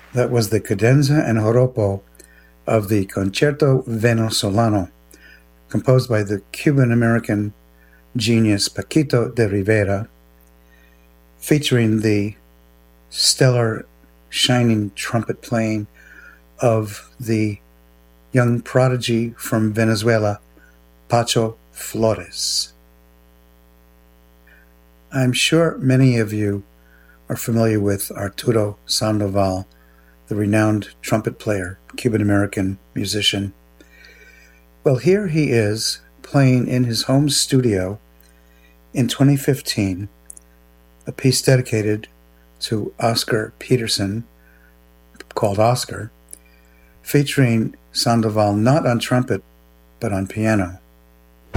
That was the cadenza and joropo of the Concerto Venezolano, composed by the Cuban-American genius Paquito de Rivera, featuring the stellar, shining trumpet playing of the young prodigy from Venezuela, Pacho Flores. I'm sure many of you are familiar with Arturo Sandoval, the renowned trumpet player, Cuban-American musician. Well, here he is playing in his home studio in 2015, a piece dedicated to Oscar Peterson, called Oscar, featuring Sandoval not on trumpet, but on piano.